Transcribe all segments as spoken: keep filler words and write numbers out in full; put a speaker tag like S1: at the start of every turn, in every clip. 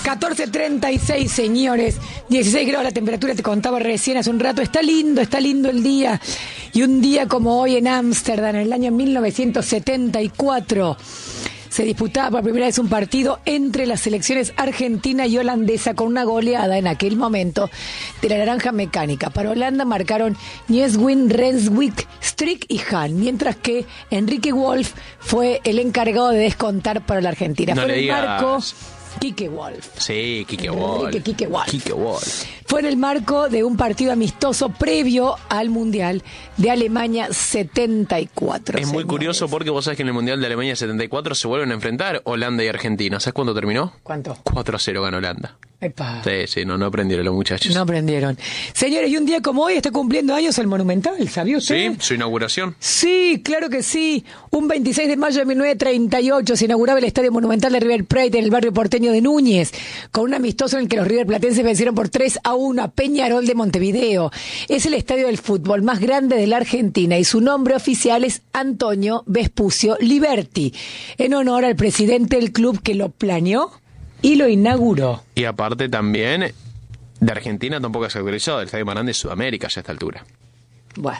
S1: catorce treinta y seis, señores, dieciséis grados la temperatura, te contaba recién hace un rato, está lindo, está lindo el día, y un día como hoy en Ámsterdam, en el año mil novecientos setenta y cuatro, se disputaba por primera vez un partido entre las selecciones argentina y holandesa con una goleada en aquel momento de la naranja mecánica. Para Holanda marcaron Nieuwswin, Renswijk, Strick y Hahn, mientras que Enrique Wolf fue el encargado de descontar para la Argentina.
S2: No
S1: fue
S2: le
S1: el
S2: digas.
S1: marco Quique Wolf.
S2: Sí, Quique
S1: Enrique
S2: Wolf.
S1: Quique Wolf.
S2: Quique Wolf.
S1: Fue en el marco de un partido amistoso previo al Mundial de Alemania setenta y cuatro.
S2: Es muy
S1: señores.
S2: curioso porque vos sabés que en el Mundial de Alemania setenta y cuatro se vuelven a enfrentar Holanda y Argentina. ¿Sabés cuándo terminó?
S1: ¿Cuánto?
S2: cuatro a cero ganó Holanda.
S1: Epa.
S2: Sí, sí, no, no aprendieron los muchachos.
S1: No aprendieron. Señores, y un día como hoy está cumpliendo años el Monumental, ¿sabía usted?
S2: Sí, su inauguración.
S1: Sí, claro que sí. Un veintiséis de mayo de mil novecientos treinta y ocho se inauguraba el Estadio Monumental de River Plate en el barrio porteño de Núñez, con un amistoso en el que los riverplatenses vencieron por tres a uno a Peñarol de Montevideo. Es el estadio del fútbol más grande de la Argentina y su nombre oficial es Antonio Vespucio Liberti, en honor al presidente del club que lo planeó y lo inauguró.
S2: Y aparte también, de Argentina tampoco se ha autorizado, el estadio más grande de Sudamérica ya a esta altura.
S1: Bueno,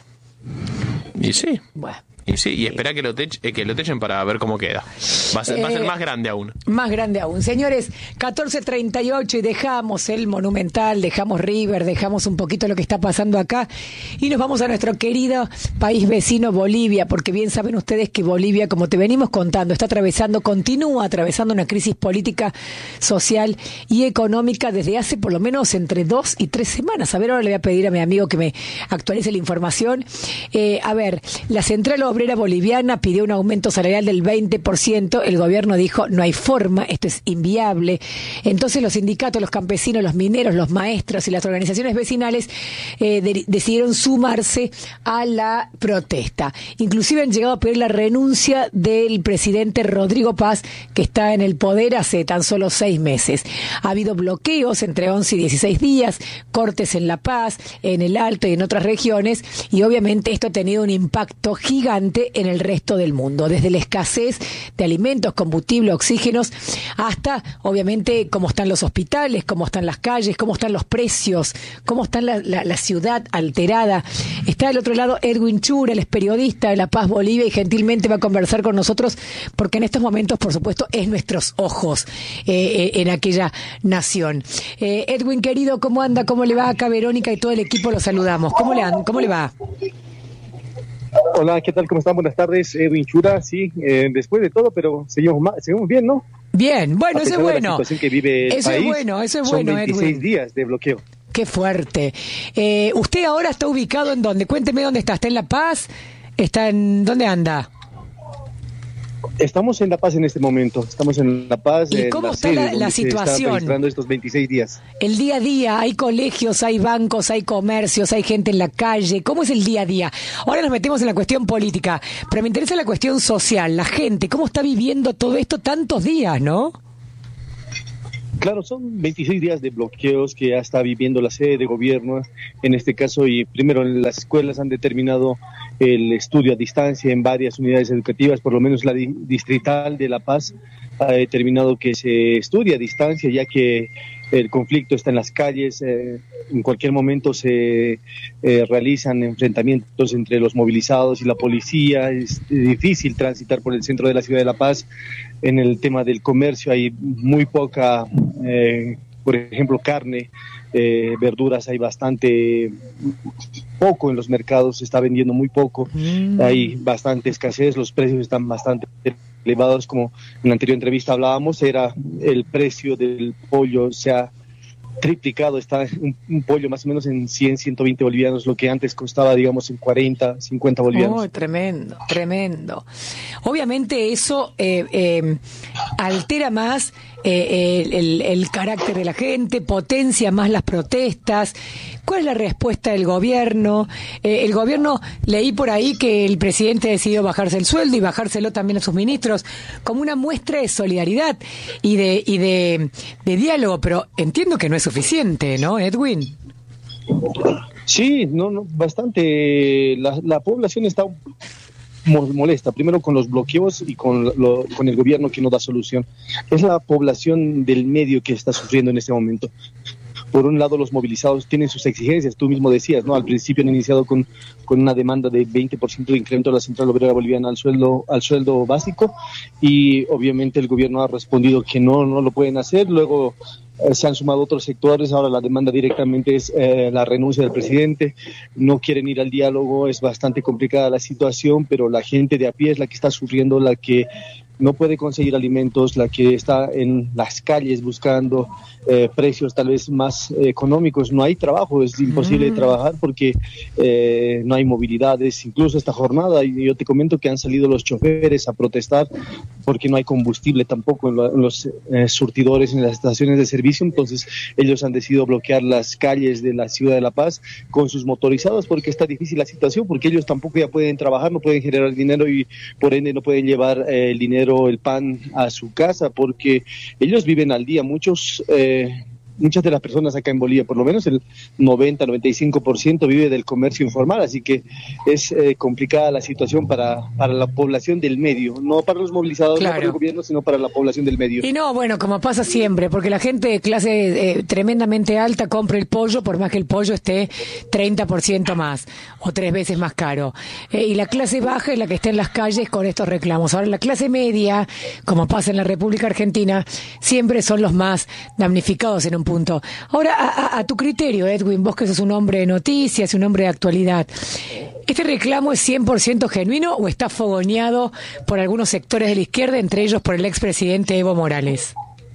S2: Y sí,
S1: bueno.
S2: y sí, y espera que lo, tech- eh, que lo techen para ver cómo queda. Va a ser, va a ser
S1: Eh,
S2: más grande aún.
S1: Más grande aún. Señores, catorce treinta y ocho y dejamos el Monumental, dejamos River, dejamos un poquito lo que está pasando acá y nos vamos a nuestro querido país vecino Bolivia, porque bien saben ustedes que Bolivia, como te venimos contando, está atravesando, continúa atravesando una crisis política, social y económica desde hace por lo menos entre dos y tres semanas. A ver, ahora le voy a pedir a mi amigo que me actualice la información. Eh, a ver, la Central Obrera Boliviana pidió un aumento salarial del veinte por ciento. El gobierno dijo, no hay forma, esto es inviable. Entonces los sindicatos, los campesinos, los mineros, los maestros y las organizaciones vecinales eh, de- decidieron sumarse a la protesta. Inclusive han llegado a pedir la renuncia del presidente Rodrigo Paz, que está en el poder hace tan solo seis meses. Ha habido bloqueos entre once y dieciséis días, cortes en La Paz, en el Alto y en otras regiones, y obviamente esto ha tenido un impacto gigante en el resto del mundo, desde la escasez de alimentos, combustible, oxígenos, hasta obviamente cómo están los hospitales, cómo están las calles, cómo están los precios, cómo está la, la, la ciudad alterada. Está del otro lado Edwin Chura, él es periodista de La Paz, Bolivia, y gentilmente va a conversar con nosotros porque en estos momentos, por supuesto, es nuestros ojos eh, eh, en aquella nación. Eh, Edwin, querido, ¿cómo anda? ¿Cómo le va? Acá Verónica y todo el equipo lo saludamos. ¿Cómo le, an- cómo le va?
S3: Hola, ¿qué tal? ¿Cómo están? Buenas tardes, Edwin Chura. Sí, eh, después de todo, pero seguimos, ma- seguimos bien, ¿no?
S1: Bien, bueno,
S3: A
S1: eso es
S3: pesar de la
S1: bueno.
S3: situación que vive el
S1: Eso es
S3: país,
S1: bueno, eso es
S3: son
S1: bueno,
S3: veintiséis
S1: Edwin.
S3: días de bloqueo.
S1: Qué fuerte. Eh, ¿Usted ahora está ubicado en dónde? Cuénteme dónde está. ¿Está en La Paz? ¿Está en dónde anda?
S3: Estamos en La Paz en este momento. Estamos en La Paz.
S1: ¿Y
S3: en
S1: cómo
S3: la
S1: está
S3: sede
S1: la-
S3: donde
S1: la
S3: se están
S1: situación?
S3: registrando estos veintiséis días.
S1: El día a día, hay colegios, hay bancos, hay comercios, hay gente en la calle. ¿Cómo es el día a día? Ahora nos metemos en la cuestión política, pero me interesa la cuestión social, la gente, ¿cómo está viviendo todo esto tantos días, no?
S3: Claro, son veintiséis días de bloqueos que ya está viviendo la sede de gobierno, en este caso, y primero en las escuelas han determinado el estudio a distancia en varias unidades educativas, por lo menos la di- distrital de La Paz ha determinado que se estudie a distancia, ya que el conflicto está en las calles, eh, en cualquier momento se eh, realizan enfrentamientos entre los movilizados y la policía, es difícil transitar por el centro de la ciudad de La Paz. En el tema del comercio hay muy poca, eh, por ejemplo, carne, eh, verduras hay bastante poco en los mercados, se está vendiendo muy poco,
S1: Mm.
S3: hay bastante escasez, los precios están bastante elevados, como en la anterior entrevista hablábamos, era el precio del pollo se ha triplicado, está un, un pollo más o menos en cien, ciento veinte bolivianos, lo que antes costaba, digamos, en cuarenta, cincuenta bolivianos.
S1: Oh, tremendo, tremendo. Obviamente eso eh, eh, altera más eh, el, el- el carácter de la gente, potencia más las protestas. ¿Cuál es la respuesta del gobierno? Eh, el gobierno, leí por ahí que el presidente decidió bajarse el sueldo y bajárselo también a sus ministros como una muestra de solidaridad y de y de, de diálogo, pero entiendo que no es suficiente, ¿no, Edwin?
S3: Sí, no, no, bastante. La, la población está molesta, primero con los bloqueos y con, lo, con el gobierno que no da solución. Es la población del medio que está sufriendo en este momento. Por un lado, los movilizados tienen sus exigencias, tú mismo decías, ¿no? Al principio han iniciado con, con una demanda de veinte por ciento de incremento de la Central Obrera Boliviana al sueldo, al sueldo básico, y obviamente el gobierno ha respondido que no, no lo pueden hacer. Luego eh, se han sumado otros sectores, ahora la demanda directamente es eh, la renuncia del presidente, no quieren ir al diálogo, es bastante complicada la situación, pero la gente de a pie es la que está sufriendo, la que no puede conseguir alimentos, la que está en las calles buscando eh, precios tal vez más eh, económicos. No hay trabajo, es imposible mm. trabajar porque eh, no hay movilidades. Incluso esta jornada, y yo te comento que han salido los choferes a protestar porque no hay combustible tampoco en, lo, en los eh, surtidores, en las estaciones de servicio. Entonces ellos han decidido bloquear las calles de la ciudad de La Paz con sus motorizados porque está difícil la situación, porque ellos tampoco ya pueden trabajar, no pueden generar dinero y por ende no pueden llevar eh, el dinero, el pan a su casa, porque ellos viven al día. Muchos eh, muchas de las personas acá en Bolivia, por lo menos el noventa, noventa y cinco por ciento vive del comercio informal, así que es eh, complicada la situación para, para la población del medio, no para los movilizados, claro, no para el gobierno, sino para la población del medio.
S1: Y no, bueno, como pasa siempre, porque la gente de clase eh, tremendamente alta compra el pollo, por más que el pollo esté treinta por ciento más, o tres veces más caro. Eh, y la clase baja es la que está en las calles con estos reclamos. Ahora, la clase media, como pasa en la República Argentina, siempre son los más damnificados en un punto. Ahora, a, a, a tu criterio, Edwin, vos que sos un hombre de noticias, un hombre de actualidad, ¿este reclamo es cien por ciento genuino o está fogoneado por algunos sectores de la izquierda, entre ellos por el expresidente Evo Morales?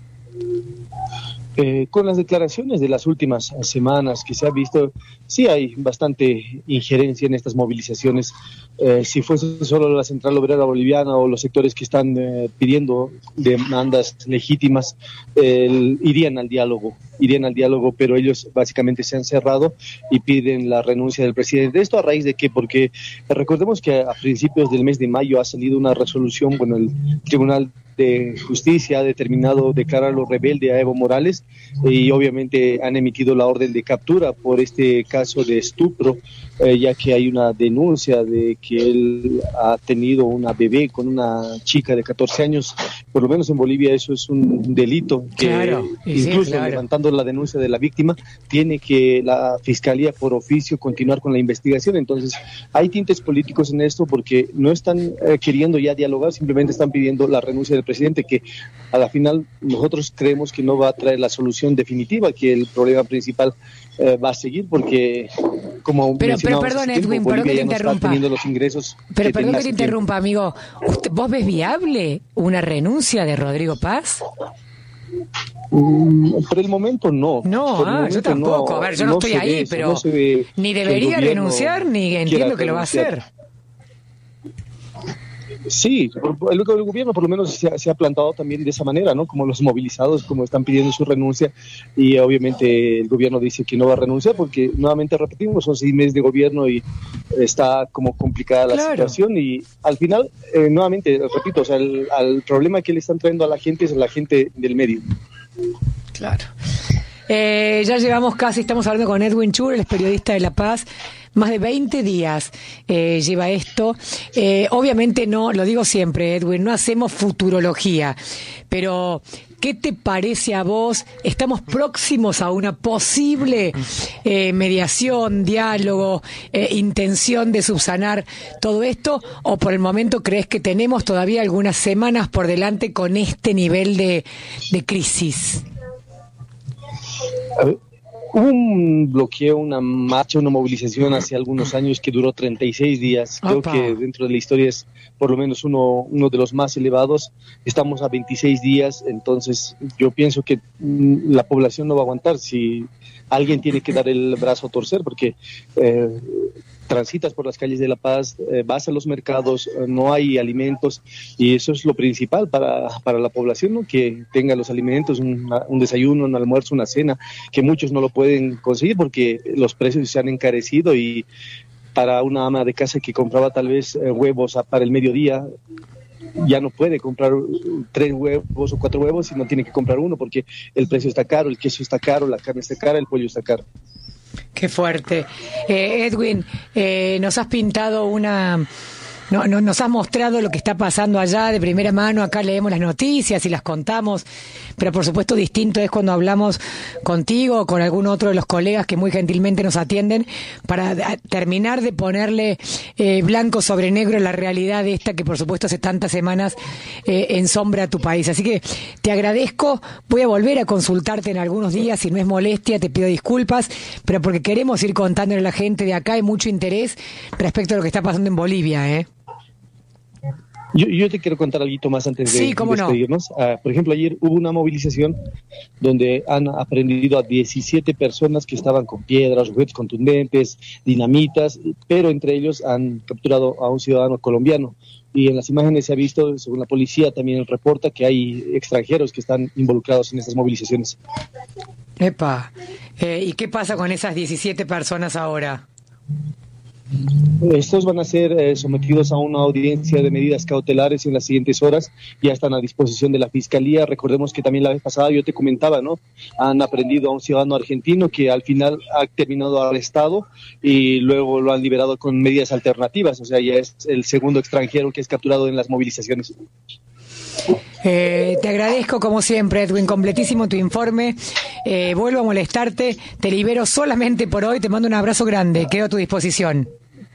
S3: Eh, con las declaraciones de las últimas semanas que se ha visto, sí hay bastante injerencia en estas movilizaciones. Eh, si fuese solo la Central Obrera Boliviana o los sectores que están eh, pidiendo demandas legítimas, eh, irían al diálogo, irían al diálogo, pero ellos básicamente se han cerrado y piden la renuncia del presidente. ¿Esto a raíz de qué? Porque recordemos que a principios del mes de mayo ha salido una resolución, bueno, el Tribunal de Justicia ha determinado declararlo rebelde a Evo Morales y obviamente han emitido la orden de captura por este caso de estupro, eh, ya que hay una denuncia de que él ha tenido una bebé con una chica de catorce años. Por lo menos en Bolivia eso es un delito que
S1: claro,
S3: incluso
S1: sí, claro.
S3: levantando la denuncia de la víctima tiene que la Fiscalía por oficio continuar con la investigación. Entonces hay tintes políticos en esto porque no están eh, queriendo ya dialogar, simplemente están pidiendo la renuncia del presidente, que a la final nosotros creemos que no va a traer la solución definitiva, que el problema principal eh, va a seguir porque como
S1: pero, pero perdón
S3: tiempo,
S1: Edwin,
S3: Bolivia
S1: perdón que te
S3: ya no
S1: interrumpa
S3: está teniendo los ingresos
S1: pero
S3: que
S1: perdón que te
S3: tiempo.
S1: interrumpa amigo, ¿Usted, ¿vos ves viable una renuncia de Rodrigo Paz?
S3: Mm, por el momento no.
S1: No,
S3: por el
S1: ah,
S3: momento
S1: yo tampoco.
S3: no,
S1: A ver, yo no, no estoy ahí,
S3: eso,
S1: pero
S3: no ve
S1: ni debería renunciar, ni entiendo que lo va a hacer.
S3: Sí, el, el gobierno por lo menos se ha, se ha plantado también de esa manera, ¿no? Como los movilizados, como están pidiendo su renuncia, y obviamente el gobierno dice que no va a renunciar porque, nuevamente repetimos, son seis meses de gobierno y está como complicada la
S1: claro.
S3: situación y al final, eh, nuevamente, repito, o sea, el, al problema que le están trayendo a la gente es a la gente del medio.
S1: Claro. Eh, ya llevamos casi, estamos hablando con Edwin Chur, el periodista de La Paz. Más de veinte días eh, lleva esto. Eh, obviamente no, lo digo siempre, Edwin, no hacemos futurología, pero ¿qué te parece a vos? ¿Estamos próximos a una posible eh, mediación, diálogo, eh, intención de subsanar todo esto? ¿O por el momento crees que tenemos todavía algunas semanas por delante con este nivel de, de crisis?
S3: A ver. Hubo un bloqueo, una marcha, una movilización hace algunos años que duró treinta y seis días. Creo
S1: Opa.
S3: que dentro de la historia es por lo menos uno, uno de los más elevados. Estamos a veintiséis días, entonces yo pienso que mm, la población no va a aguantar. Si alguien tiene que dar el brazo a torcer, porque eh, transitas por las calles de La Paz, eh, vas a los mercados, eh, no hay alimentos y eso es lo principal para, para la población, ¿no? Que tenga los alimentos, un, un desayuno, un almuerzo, una cena, que muchos no lo pueden conseguir porque los precios se han encarecido y para una ama de casa que compraba tal vez eh, huevos a, para el mediodía, ya no puede comprar tres huevos o cuatro huevos, sino tiene que comprar uno porque el precio está caro, el queso está caro, la carne está cara, el pollo está caro.
S1: Qué fuerte. Eh, Edwin, eh, nos has pintado una no, no, nos has mostrado lo que está pasando allá de primera mano. Acá leemos las noticias y las contamos, pero por supuesto distinto es cuando hablamos contigo o con algún otro de los colegas que muy gentilmente nos atienden para a, terminar de ponerle eh, blanco sobre negro la realidad de esta que por supuesto hace tantas semanas eh, ensombra a tu país. Así que te agradezco, voy a volver a consultarte en algunos días, si no es molestia te pido disculpas, pero porque queremos ir contándole a la gente de acá, hay mucho interés respecto a lo que está pasando en Bolivia, ¿eh?
S3: Yo, yo te quiero contar algo más antes de
S1: sí, ¿cómo
S3: despedirnos.
S1: No?
S3: Uh, por ejemplo, ayer hubo una movilización donde han aprendido a diecisiete personas que estaban con piedras, objetos contundentes, dinamitas, pero entre ellos han capturado a un ciudadano colombiano. Y en las imágenes se ha visto, según la policía, también reporta que hay extranjeros que están involucrados en estas movilizaciones.
S1: Epa, eh, ¿y qué pasa con esas diecisiete personas ahora?
S3: Estos van a ser eh, sometidos a una audiencia de medidas cautelares en las siguientes horas. Ya están a disposición de la Fiscalía. Recordemos que también la vez pasada yo te comentaba, ¿no? Han aprendido a un ciudadano argentino que al final ha terminado arrestado y luego lo han liberado con medidas alternativas. O sea, ya es el segundo extranjero que es capturado en las movilizaciones.
S1: Eh, te agradezco como siempre, Edwin, completísimo tu informe. Eh, vuelvo a molestarte, te libero solamente por hoy, te mando un abrazo grande, quedo a tu disposición.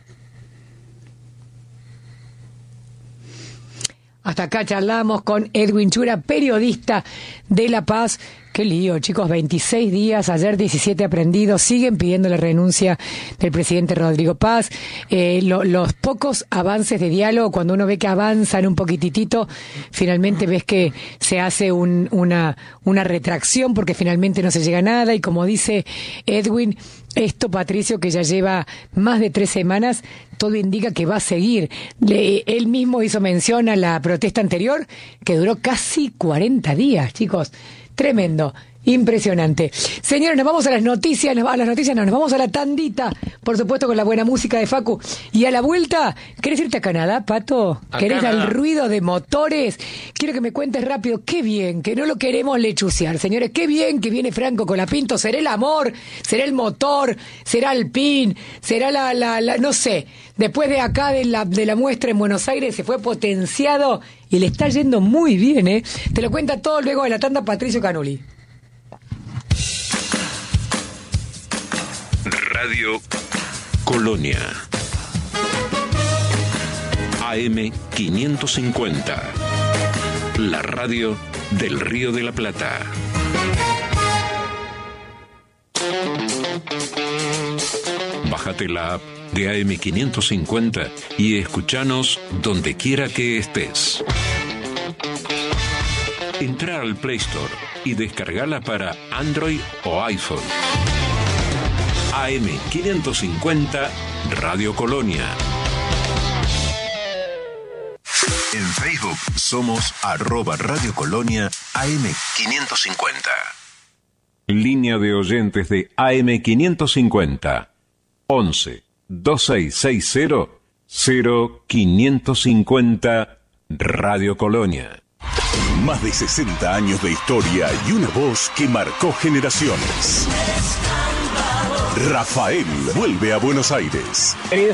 S1: Hasta acá charlamos con Edwin Chura, periodista de La Paz. Qué lío, chicos, veintiséis días, ayer diecisiete aprendidos, siguen pidiendo la renuncia del presidente Rodrigo Paz. Eh, lo, los pocos avances de diálogo, cuando uno ve que avanzan un poquitito, finalmente ves que se hace un, una, una retracción porque finalmente no se llega a nada. Y como dice Edwin, esto, Patricio, que ya lleva más de tres semanas, todo indica que va a seguir. Le, él mismo hizo mención a la protesta anterior, que duró casi cuarenta días, chicos. Tremendo, impresionante. Señores, nos vamos a las noticias, a las noticias no, nos vamos a la tandita, por supuesto con la buena música de Facu. Y a la vuelta, ¿querés irte a Canadá, Pato?
S2: A
S1: ¿Querés
S2: Canadá.
S1: al ruido de motores? Quiero que me cuentes rápido, qué bien, que no lo queremos lechucear, señores, qué bien que viene Franco Colapinto, será el amor, será el motor, será el pin, será la, la, la no sé, después de acá de la, de la muestra en Buenos Aires se fue potenciado y le está yendo muy bien, ¿eh? Te lo cuenta todo luego de la tanda Patricio Canuli.
S4: Radio Colonia A M quinientos cincuenta, la radio del Río de la Plata. Bájate la app de A M quinientos cincuenta y escuchanos donde quiera que estés. Entra al Play Store y descargala para Android o iPhone. A M quinientos cincuenta Radio Colonia. En Facebook somos arroba Radio Colonia A M quinientos cincuenta. Línea de oyentes de A M quinientos cincuenta. once, veintiséis sesenta, cero quinientos cincuenta Radio Colonia. Más de sesenta años de historia y una voz que marcó generaciones. Rafael vuelve a Buenos Aires.